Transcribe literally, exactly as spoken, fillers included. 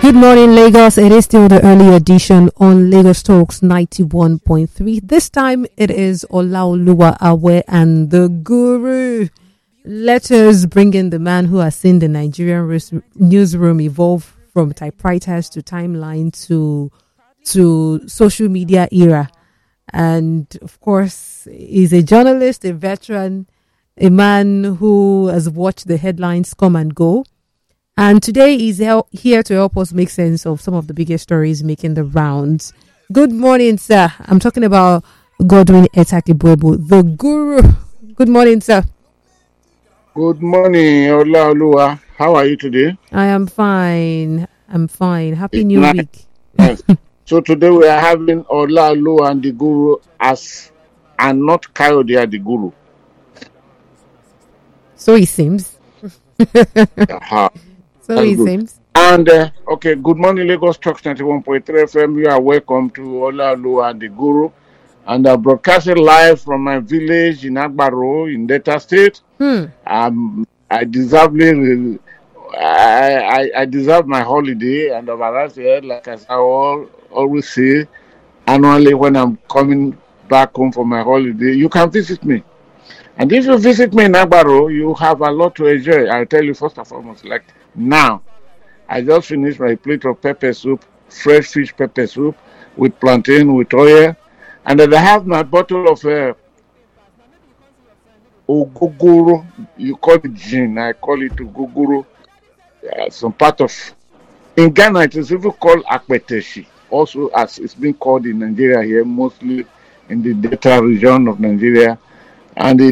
Good morning, Lagos. It is still the early edition on Lagos Talks ninety-one point three. This time it is Olaoluwa Awe and the Guru. Let us bring in the man who has seen the Nigerian res- newsroom evolve from typewriters to timeline to to social media era. And of course, he's a journalist, a veteran, a man who has watched the headlines come and go. And today he's hel- here to help us make sense of some of the biggest stories making the rounds. Good morning, sir. I'm talking about Godwin Etakibwebo, the Guru. Good morning, sir. Good morning, Olaoluwa. How are you today? I am fine. I'm fine. Happy It's New nice. Week. Yes. So today we are having Olaoluwa and the Guru as, and not Kayode and the Guru. So it seems. Aha. So That's it good. seems. And uh, okay, good morning, Lagos Talks ninety-one point three F M. You are welcome to Olaoluwa and the Guru. And I'm broadcasting live from my village in Agbaro in Delta State. Hmm. Um, I deservedly, I, I, I deserve my holiday, and I've arrived here, like as I all, always say, annually when I'm coming back home for my holiday. You can visit me. And if you visit me in Agbaro, you have a lot to enjoy. I'll tell you first and foremost, like now, I just finished my plate of pepper soup, fresh fish pepper soup with plantain, with oil. And then I have my bottle of uh, ogogoro. You call it gin, I call it ogogoro. Uh, some part of, in Ghana, it is even called akpeteshi. Also, as it's been called in Nigeria here, mostly in the Delta region of Nigeria. And